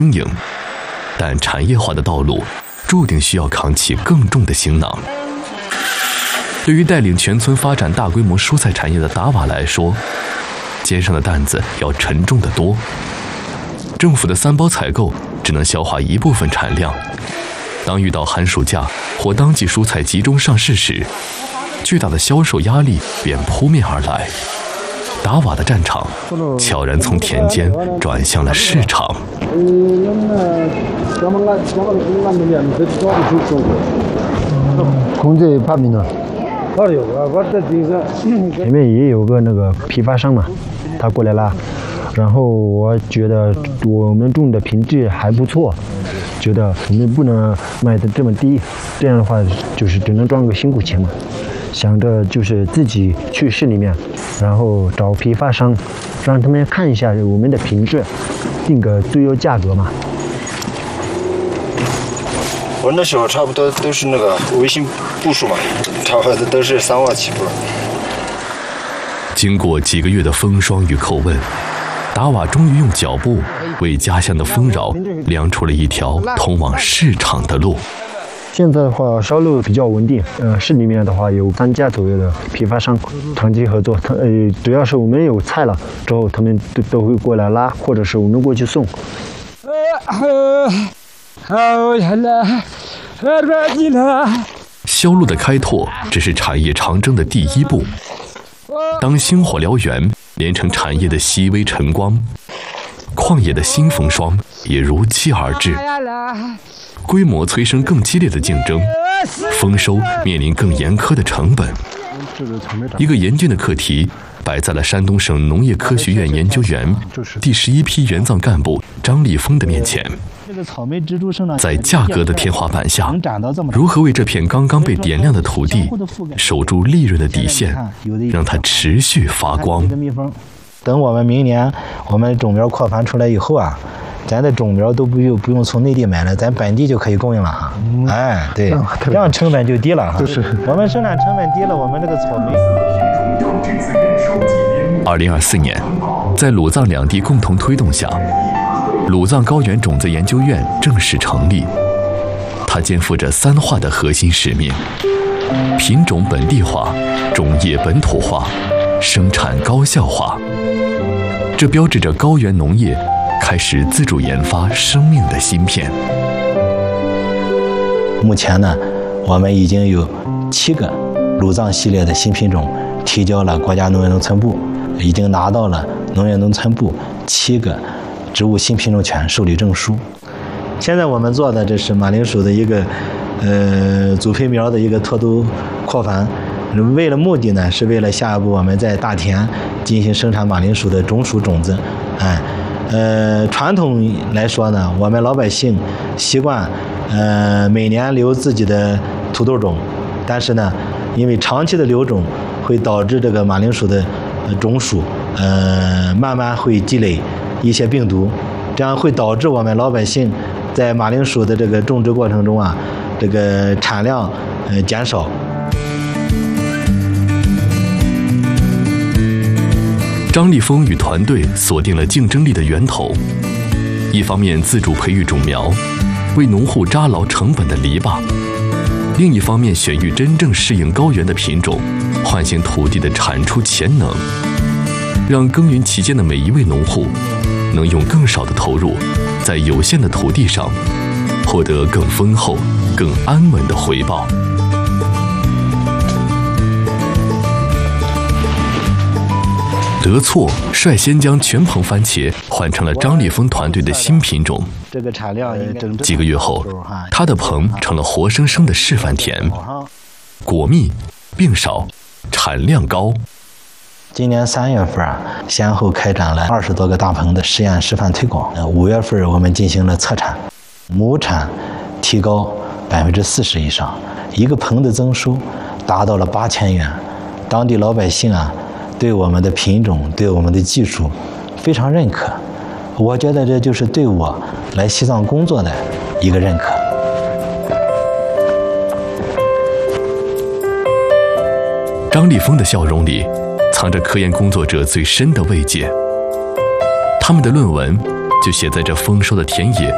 经营，但产业化的道路注定需要扛起更重的行囊。对于带领全村发展大规模蔬菜产业的达瓦来说，肩上的担子要沉重得多。政府的3包采购只能消化一部分产量，当遇到寒暑假或当季蔬菜集中上市时，巨大的销售压力便扑面而来。达瓦的战场悄然从田间转向了市场。 公这8米呢？前面也有个那个批发商嘛，他过来拉，然后我觉得我们种的品质还不错，觉得我们不能卖的这么低，这样的话就是只能赚个辛苦钱嘛。想着就是自己去市里面，然后找批发商，让他们看一下我们的品质，定个最优价格嘛。 我那时候差不多都是那个微信步数嘛，差不多都是3万起步。 经过几个月的风霜与叩问，达瓦终于用脚步为家乡的丰饶量出了一条通往市场的路。 现在的话，销路比较稳定。市里面的话有3家左右的批发商长期合作。主要是我们有菜了之后，他们都会过来拉，或者是我们过去送。 销路的开拓只是产业长征的第一步。当星火燎原连成产业的熹微晨光，旷野的新风霜也如期而至。规模催生更激烈的竞争，丰收面临更严苛的成本。一个严峻的课题摆在了山东省农业科学院研究员第11批援藏干部张立峰的面前。在价格的天花板下，如何为这片刚刚被点亮的土地守住利润的底线，让它持续发光？ 等我们明年我们种苗扩繁出来以后啊，咱的种苗都不用从内地买了，咱本地就可以供应了哈。哎，对，这样成本就低了哈。我们生产成本低了，我们这个草莓。 2024年，在鲁藏两地共同推动下，鲁藏高原种子研究院正式成立。它肩负着3化的核心使命：品种本地化、种业本土化、生产高效化。这标志着高原农业开始自主研发生命的芯片。 目前呢，我们已经有7个鲁藏系列的新品种提交了国家农业农村部，已经拿到了农业农村部7个植物新品种权受理证书。现在我们做的这是马铃薯的一个组培苗的一个脱兜扩繁，为了目的呢，是为了下一步我们在大田进行生产马铃薯的种属种子。传统来说呢，我们老百姓习惯每年留自己的土豆种，但是呢，因为长期的留种会导致这个马铃薯的种属慢慢会积累一些病毒，这样会导致我们老百姓在马铃薯的这个种植过程中啊，这个产量减少。 张立峰与团队锁定了竞争力的源头，一方面自主培育种苗，为农户扎牢成本的篱笆；另一方面选育真正适应高原的品种，唤醒土地的产出潜能，让耕耘期间的每一位农户能用更少的投入，在有限的土地上获得更丰厚、更安稳的回报。德措率先将全棚番茄换成了张立峰团队的新品种。 这个产量几个月后，他的棚成了活生生的示范田，果密、病少、产量高。 今年3月份先后开展了20多个大棚的实验示范推广。5月份我们进行了测产，亩产提高40%以上，一个棚的增收达到了8000元。当地老百姓啊，对我们的品种、对我们的技术非常认可。我觉得这就是对我来西藏工作的一个认可。 张立峰的笑容里藏着科研工作者最深的慰藉。他们的论文就写在这丰收的田野